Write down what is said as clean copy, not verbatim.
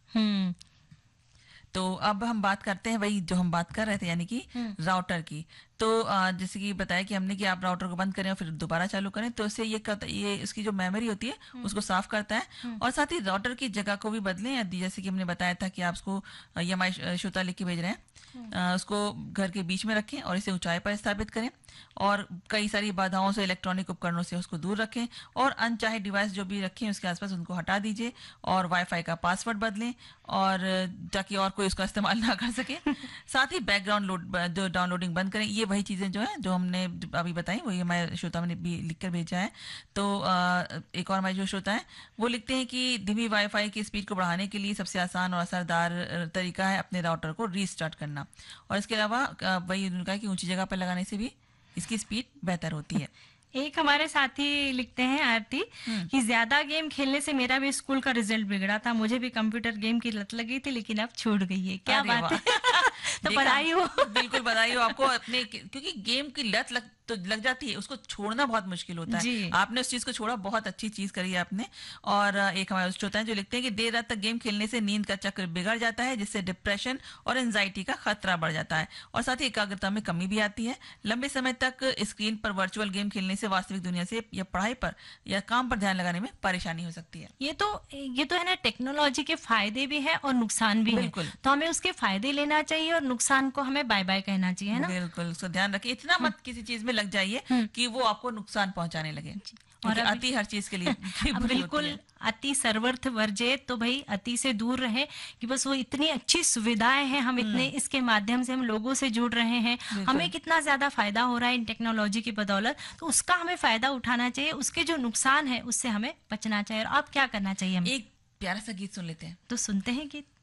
हम्म। तो अब हम बात करते हैं वही जो हम बात कर रहे थे, यानी कि राउटर की। तो जैसे कि बताया कि हमने कि आप राउटर को बंद करें और फिर दोबारा चालू करें, तो इससे ये इसकी जो मेमोरी होती है उसको साफ करता है। और साथ ही राउटर की जगह को भी बदलें, जैसे कि हमने बताया था कि आप उसको ये हमारे श्रोता लिख के भेज रहे हैं, उसको घर के बीच में रखें और इसे ऊंचाई पर स्थापित करें, और कई सारी बाधाओं से, इलेक्ट्रॉनिक उपकरणों से उसको दूर रखें, और अनचाहे डिवाइस जो भी रखें उसके आसपास उनको हटा दीजिए, और वाईफाई का पासवर्ड बदलें, और ताकि और कोई उसका इस्तेमाल ना कर सके। साथ ही बैकग्राउंड जो डाउनलोडिंग बंद करें। ये वही चीज़ें जो है जो हमने अभी बताई, वही हमारे श्रोता ने भी लिख कर भेजा है। तो एक और हमारे जो श्रोता है वो लिखते हैं कि धीमी वाईफाई की स्पीड को बढ़ाने के लिए सबसे आसान और असरदार तरीका है अपने राउटर को रीस्टार्ट करना। और इसके अलावा वही उन्होंने कहा कि ऊंची जगह पर लगाने से भी इसकी स्पीड बेहतर होती है। एक हमारे साथी लिखते हैं आरती कि ज्यादा गेम खेलने से मेरा भी स्कूल का रिजल्ट बिगड़ा था, मुझे भी कंप्यूटर गेम की लत लगी थी लेकिन अब छूट गई है। क्या अरे बात वाह! है। तो देखा, बधाई हो। बिल्कुल बधाई हो आपको। अपने क्योंकि गेम की लत लग जाती है, उसको छोड़ना बहुत मुश्किल होता है। जी। आपने उस चीज को छोड़ा, बहुत अच्छी चीज करी है आपने। और एक हमारे श्रोता हैं जो लिखते हैं कि देर रात तक गेम खेलने से नींद का चक्र बिगड़ जाता है, जिससे डिप्रेशन और एंजाइटी का खतरा बढ़ जाता है, और साथ ही एकाग्रता में कमी भी आती है। लंबे समय तक स्क्रीन पर वर्चुअल गेम खेलने से वास्तविक दुनिया से या पढ़ाई पर या काम पर ध्यान लगाने में परेशानी हो सकती है। ये तो है ना, टेक्नोलॉजी के फायदे भी है और नुकसान भी है। बिल्कुल। तो हमें उसके फायदे लेना चाहिए और नुकसान को हमें बाय बाय कहना चाहिए, है ना। बिल्कुल, उसका ध्यान रखिए। इतना मत किसी चीज में लग जाइए कि वो आपको नुकसान पहुंचाने लगे, और क्योंकि अति हर चीज के लिए बुरी होती बिल्कुल है। अति सर्वर्थ वर्जेत, तो भाई अति से दूर रहे कि बस वो इतनी अच्छी सुविधाएं हैं, हम इतने इसके माध्यम से हम लोगों से जुड़ रहे हैं, हमें कितना ज्यादा फायदा हो रहा है इन टेक्नोलॉजी की बदौलत, तो उसका हमें फायदा उठाना चाहिए, उसके जो नुकसान है उससे हमें बचना चाहिए। और अब क्या करना चाहिए हमें? एक प्यारा सा गीत सुन लेते हैं। तो सुनते हैं गीत।